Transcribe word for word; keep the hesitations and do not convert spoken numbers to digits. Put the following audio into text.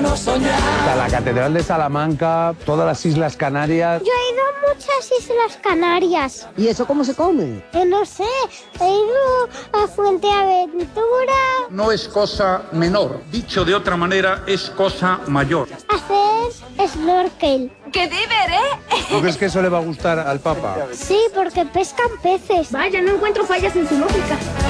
Está la Catedral de Salamanca, todas las Islas Canarias. Yo he ido a muchas Islas Canarias. ¿Y eso cómo se come? Eh, no sé, he ido a Fuenteaventura. No es cosa menor. Dicho de otra manera, es cosa mayor. Hacer snorkel. ¡Qué diver, eh! ¿Tú crees que eso le va a gustar al Papa? Sí, porque pescan peces. Vaya, no encuentro fallas en su lógica.